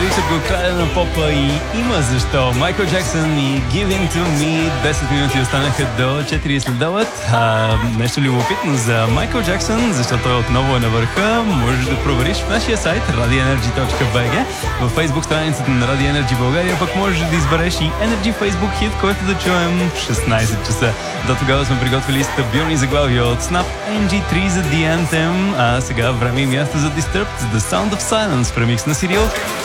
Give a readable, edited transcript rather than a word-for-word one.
наричат го краля на попа и има защо. Майкъл Джаксън и Giving to Me. 10 минути останаха до 4 следобед. Нещо любопитно за Майкъл Джаксън, защото той отново е на върха. Можеш да провериш в нашия сайт radioenergy.bg, във Facebook страницата на Radio Energy България, пък можеш да избереш и Energy Facebook хит, който да чуем в 16 часа. До тогава сме приготвили стабилни заглавия от Snap NG3 за The Anthem, а сега време и място за Disturbed, The Sound of Silence, премикс на Сирил.